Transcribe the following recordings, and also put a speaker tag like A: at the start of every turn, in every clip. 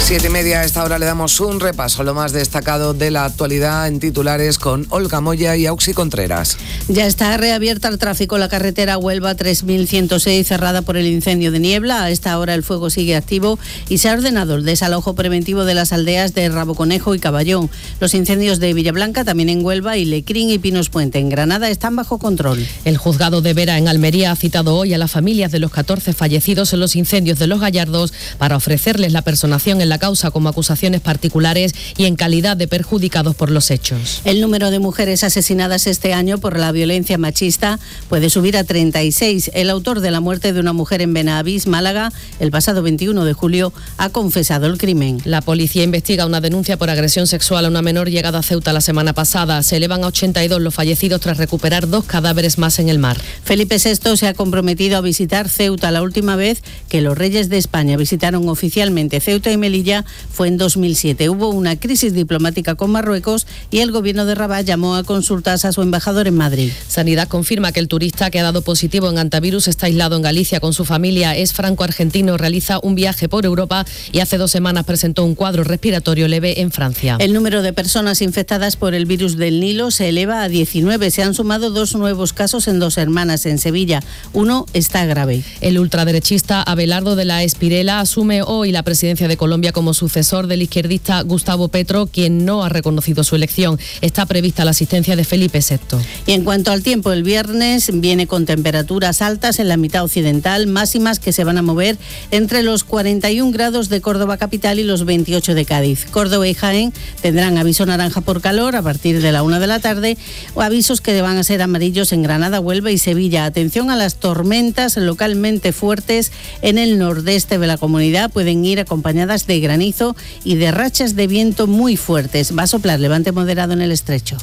A: 7:30, a esta hora le damos un repaso a lo más destacado de la actualidad en titulares con Olga Moya y Auxi Contreras.
B: Ya está reabierta al tráfico la carretera Huelva 3106, cerrada por el incendio de Niebla. A esta hora el fuego sigue activo y se ha ordenado el desalojo preventivo de las aldeas de Raboconejo y Caballón. Los incendios de Villablanca, también en Huelva, y Lecrín y Pinos Puente en Granada están bajo control.
C: El juzgado de Vera en Almería ha citado hoy a las familias de los 14 fallecidos en los incendios de Los Gallardos para ofrecerles la personación en la causa como acusaciones particulares y en calidad de perjudicados por los hechos.
B: El número de mujeres asesinadas este año por la violencia machista puede subir a 36. El autor de la muerte de una mujer en Benavís, Málaga, el pasado 21 de julio, ha confesado el crimen.
C: La policía investiga una denuncia por agresión sexual a una menor llegada a Ceuta la semana pasada. Se elevan a 82 los fallecidos tras recuperar 2 cadáveres más en el mar.
B: Felipe VI se ha comprometido a visitar Ceuta. La última vez que los reyes de España visitaron oficialmente Ceuta y Melilla fue en 2007. Hubo una crisis diplomática con Marruecos y el gobierno de Rabat llamó a consultas a su embajador en Madrid.
C: Sanidad confirma que el turista que ha dado positivo en antivirus está aislado en Galicia con su familia. Es franco-argentino, realiza un viaje por Europa y hace 2 semanas presentó un cuadro respiratorio leve en Francia.
B: El número de personas infectadas por el virus del Nilo se eleva a 19. Se han sumado 2 nuevos casos en 2 hermanas en Sevilla. Uno está grave.
C: El ultraderechista Abelardo de la Espirela asume hoy la presidencia de Colombia como sucesor del izquierdista Gustavo Petro, quien no ha reconocido su elección. Está prevista la asistencia de Felipe VI.
B: Y en cuanto al tiempo, el viernes viene con temperaturas altas en la mitad occidental, máximas que se van a mover entre los 41 grados de Córdoba capital y los 28 de Cádiz. Córdoba y Jaén tendrán aviso naranja por calor a partir de la 1 de la tarde, o avisos que van a ser amarillos en Granada, Huelva y Sevilla. Atención a las tormentas localmente fuertes en el nordeste de la comunidad. Pueden ir acompañadas de granizo y de rachas de viento muy fuertes. Va a soplar levante moderado en el estrecho.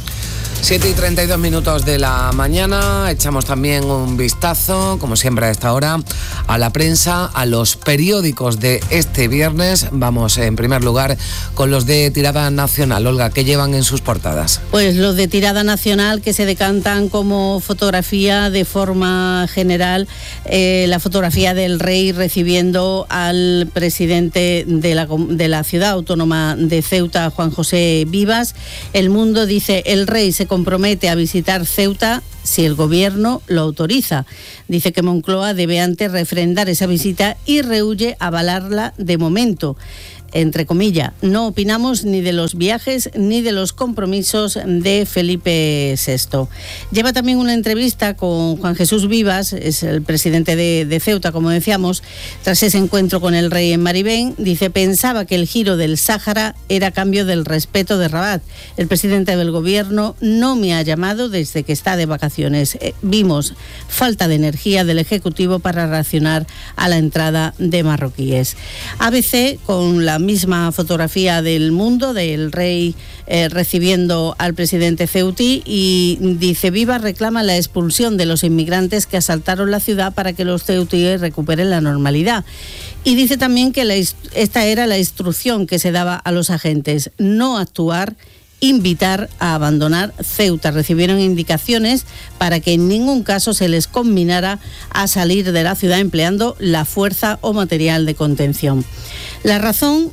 A: 7:32 de la mañana. Echamos también un vistazo, como siempre a esta hora, a la prensa, a los periódicos de este viernes. Vamos en primer lugar con los de tirada nacional. Olga, ¿qué llevan en sus portadas?
B: Pues los de tirada nacional, que se decantan como fotografía de forma general, la fotografía del rey recibiendo al presidente de la ciudad autónoma de Ceuta, Juan José Vivas. El Mundo dice: el rey se compromete a visitar Ceuta si el gobierno lo autoriza. Dice que Moncloa debe antes refrendar esa visita y rehúye avalarla de momento. Entre comillas, no opinamos ni de los viajes ni de los compromisos de Felipe VI. Lleva también una entrevista con Juan Jesús Vivas, es el presidente de Ceuta, como decíamos, tras ese encuentro con el rey en Maribén. Dice: pensaba que el giro del Sáhara era cambio del respeto de Rabat. El presidente del gobierno no me ha llamado desde que está de vacaciones. Vimos falta de energía del Ejecutivo para reaccionar a la entrada de marroquíes. ABC, con la misma fotografía del Mundo, del rey recibiendo al presidente ceutí, y dice: Vivas reclama la expulsión de los inmigrantes que asaltaron la ciudad para que los ceutíes recuperen la normalidad. Y dice también que esta era la instrucción que se daba a los agentes: no actuar, invitar a abandonar Ceuta. Recibieron indicaciones para que en ningún caso se les conminara a salir de la ciudad empleando la fuerza o material de contención. La Razón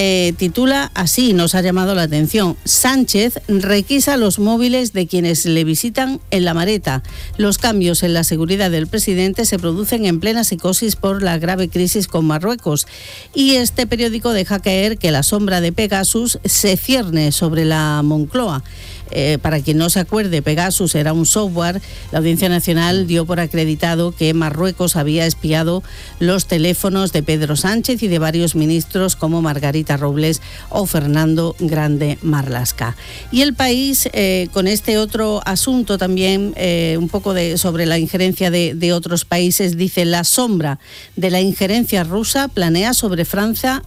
B: titula así, nos ha llamado la atención: Sánchez requisa los móviles de quienes le visitan en La Mareta. Los cambios en la seguridad del presidente se producen en plena psicosis por la grave crisis con Marruecos. Y este periódico deja caer que la sombra de Pegasus se cierne sobre la Moncloa. Para quien no se acuerde, Pegasus era un software. La Audiencia Nacional dio por acreditado que Marruecos había espiado los teléfonos de Pedro Sánchez y de varios ministros como Margarita Robles o Fernando Grande Marlaska. Y El País, con este otro asunto también, un poco sobre la injerencia de otros países, dice: la sombra de la injerencia rusa planea sobre Francia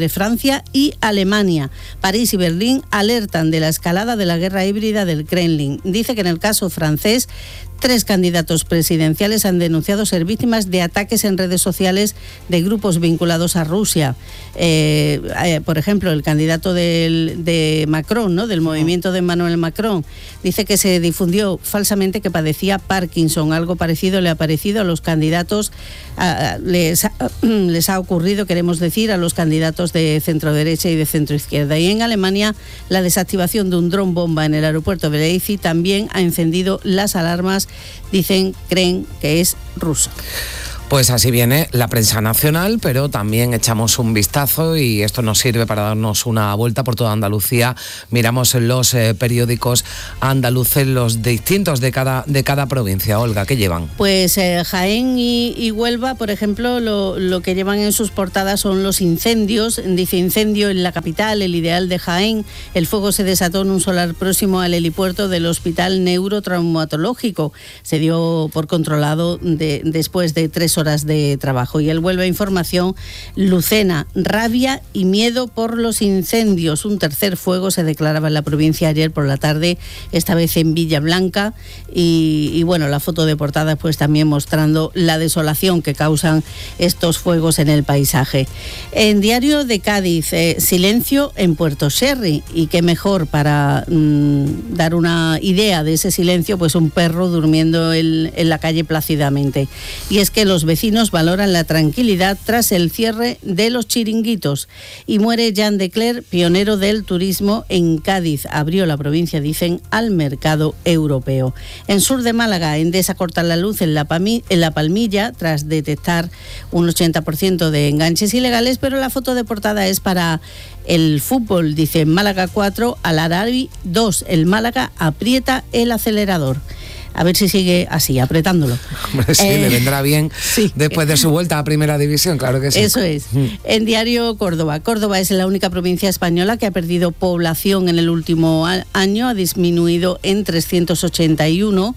B: y Alemania. París y Berlín alertan de la escalada de la guerra híbrida del Kremlin. Dice que en el caso francés 3 candidatos presidenciales han denunciado ser víctimas de ataques en redes sociales de grupos vinculados a Rusia. Por ejemplo, el candidato de Macron, ¿no?, del movimiento de Emmanuel Macron, dice que se difundió falsamente que padecía Parkinson. Algo parecido le ha parecido a los candidatos, les ha ocurrido, queremos decir, a los candidatos de centro-derecha y de centro-izquierda. Y en Alemania, la desactivación de un dron bomba en el aeropuerto de Leipzig también ha encendido las alarmas. Creen que es ruso.
A: Pues así viene la prensa nacional, pero también echamos un vistazo y esto nos sirve para darnos una vuelta por toda Andalucía. Miramos los periódicos andaluces, los distintos de cada provincia. Olga, ¿qué llevan?
B: Pues Jaén y Huelva, por ejemplo, lo que llevan en sus portadas son los incendios. Dice: incendio en la capital, el ideal de Jaén. El fuego se desató en un solar próximo al helipuerto del Hospital Neurotraumatológico. Se dio por controlado después de 3 horas de trabajo. Y el Huelva Información: Lucena, rabia y miedo por los incendios. Un tercer fuego se declaraba en la provincia ayer por la tarde, esta vez en Villablanca, y bueno, la foto de portada pues también mostrando la desolación que causan estos fuegos en el paisaje. En Diario de Cádiz, silencio en Puerto Sherry, y qué mejor para dar una idea de ese silencio, pues un perro durmiendo en la calle plácidamente. Y es que los vecinos valoran la tranquilidad tras el cierre de los chiringuitos. Y muere Jean de Cler, pionero del turismo en Cádiz. Abrió la provincia, dicen, al mercado europeo. En sur de Málaga, Endesa corta la luz en la Palmilla tras detectar un 80% de enganches ilegales, pero la foto de portada es para el fútbol. Dice: Málaga 4, Al-Arabi 2. El Málaga aprieta el acelerador. A ver si sigue así, apretándolo.
A: Hombre, sí, le vendrá bien sí. Después de su vuelta a Primera División, claro que sí.
B: Eso es. En Diario Córdoba. Córdoba es la única provincia española que ha perdido población en el último año, ha disminuido en 381.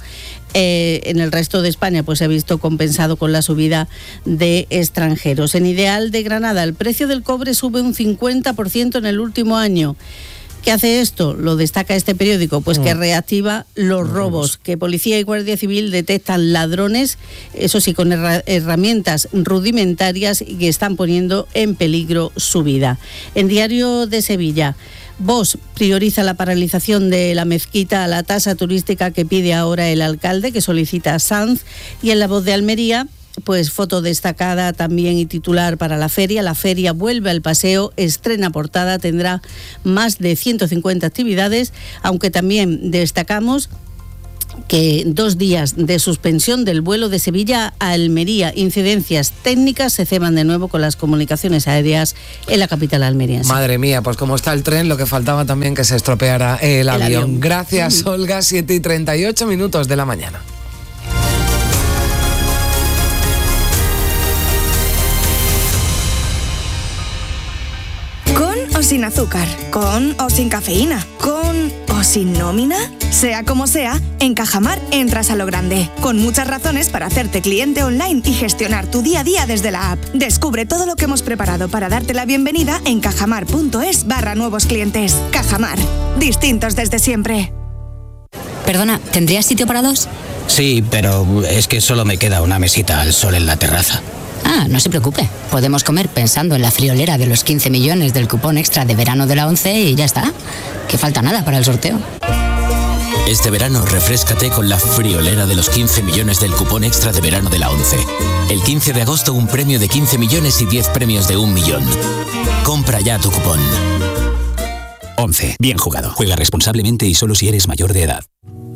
B: En el resto de España pues se ha visto compensado con la subida de extranjeros. En Ideal de Granada, el precio del cobre sube un 50% en el último año. ¿Qué hace esto? Lo destaca este periódico, pues que reactiva los robos, que Policía y Guardia Civil detectan ladrones, eso sí, con herramientas rudimentarias, y que están poniendo en peligro su vida. En Diario de Sevilla, Vox prioriza la paralización de la mezquita a la tasa turística que pide ahora el alcalde, que solicita a Sanz. Y en La Voz de Almería, pues foto destacada también y titular para la feria. La feria vuelve al paseo, estrena portada, tendrá más de 150 actividades, aunque también destacamos que 2 días de suspensión del vuelo de Sevilla a Almería. Incidencias técnicas se ceban de nuevo con las comunicaciones aéreas en la capital almeriense.
A: Madre mía, pues como está el tren, lo que faltaba también que se estropeara el avión. Gracias, Olga. 7:38 de la mañana.
D: O sin azúcar, con o sin cafeína, con o sin nómina. Sea como sea, en Cajamar entras a lo grande, con muchas razones para hacerte cliente online y gestionar tu día a día desde la app. Descubre todo lo que hemos preparado para darte la bienvenida en cajamar.es/nuevos clientes. Cajamar, distintos desde siempre.
E: Perdona, ¿tendrías sitio para 2?
F: Sí, pero es que solo me queda una mesita al sol en la terraza.
E: Ah, no se preocupe. Podemos comer pensando en la friolera de los 15 millones del cupón extra de verano de la ONCE y ya está. Que falta nada para el sorteo.
G: Este verano refréscate con la friolera de los 15 millones del cupón extra de verano de la ONCE. El 15 de agosto un premio de 15 millones y 10 premios de 1 millón. Compra ya tu cupón.
H: ONCE. Bien jugado. Juega responsablemente y solo si eres mayor de edad.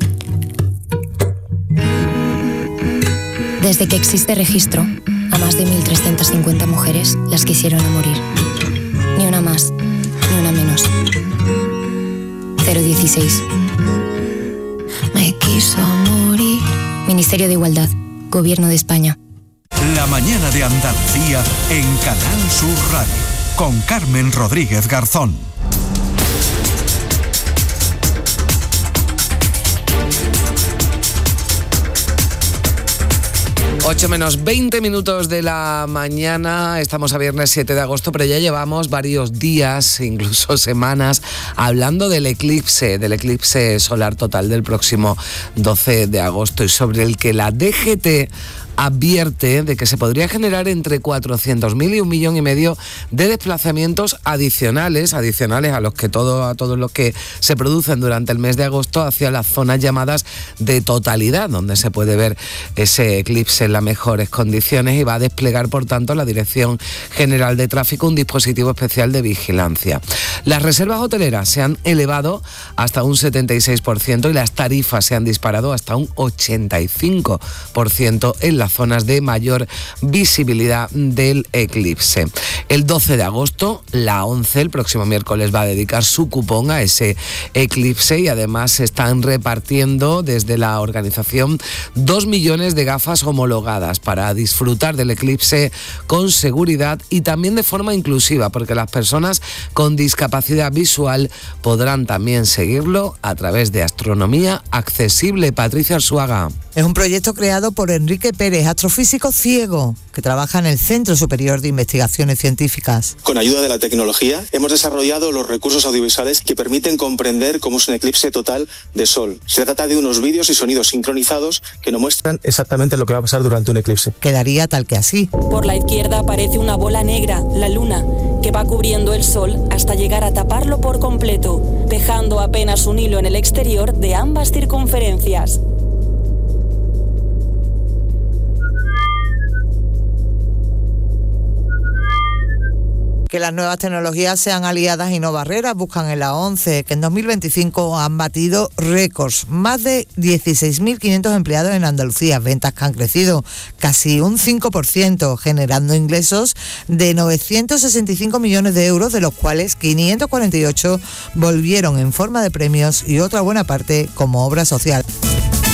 I: Desde que existe registro, a más de 1.350 mujeres las quisieron a morir. Ni una más, ni una menos. 016. Me quiso morir. Ministerio de Igualdad, Gobierno de España.
J: La mañana de Andalucía en Canal Sur Radio, con Carmen Rodríguez Garzón.
A: 8 menos 20 minutos de la mañana, estamos a viernes 7 de agosto, pero ya llevamos varios días, incluso semanas, hablando del eclipse solar total del próximo 12 de agosto y sobre el que la DGT advierte de que se podría generar entre 400.000 y 1,5 millones de desplazamientos adicionales a todos los que se producen durante el mes de agosto hacia las zonas llamadas de totalidad, donde se puede ver ese eclipse en las mejores condiciones, y va a desplegar, por tanto, la Dirección General de Tráfico un dispositivo especial de vigilancia. Las reservas hoteleras se han elevado hasta un 76% y las tarifas se han disparado hasta un 85% en las zonas de mayor visibilidad del eclipse. El 12 de agosto, la ONCE, el próximo miércoles, va a dedicar su cupón a ese eclipse, y además se están repartiendo desde la organización 2 millones de gafas homologadas para disfrutar del eclipse con seguridad y también de forma inclusiva, porque las personas con discapacidad visual podrán también seguirlo a través de Astronomía Accesible. Patricia Arzuaga.
K: Es un proyecto creado por Enrique Pérez, astrofísico ciego, que trabaja en el Centro Superior de Investigaciones Científicas.
L: Con ayuda de la tecnología, hemos desarrollado los recursos audiovisuales que permiten comprender cómo es un eclipse total de Sol. Se trata de unos vídeos y sonidos sincronizados que nos muestran exactamente lo que va a pasar durante un eclipse.
K: Quedaría tal que así.
M: Por la izquierda aparece una bola negra, la Luna, que va cubriendo el Sol hasta llegar a taparlo por completo, dejando apenas un hilo en el exterior de ambas circunferencias.
K: Que las nuevas tecnologías sean aliadas y no barreras, buscan en la ONCE, que en 2025 han batido récords. Más de 16.500 empleados en Andalucía, ventas que han crecido casi un 5%, generando ingresos de 965 millones de euros, de los cuales 548 volvieron en forma de premios y otra buena parte como obra social.